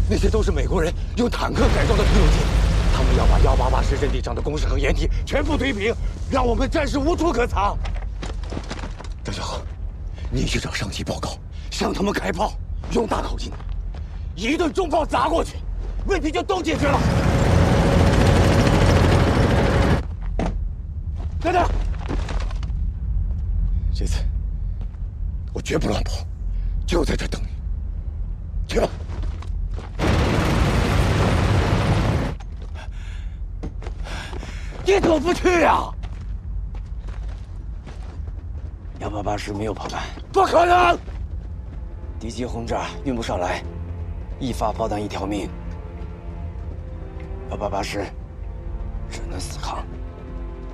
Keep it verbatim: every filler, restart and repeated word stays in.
那些都是美国人用坦克改装的推土机，他们要把幺八八师阵地上的工事和掩体全部推平，让我们战士无处可藏。张小航，你去找上级报告，向他们开炮，用大口径，一顿重炮砸过去，问题就都解决了。等等，这次我绝不乱跑，就在这等你。去吧。你怎么不去呀？ 幺八八师没有炮弹， 不可能！ 敌机轰炸运不上来，一发炮弹一条命。幺八八师只能死扛。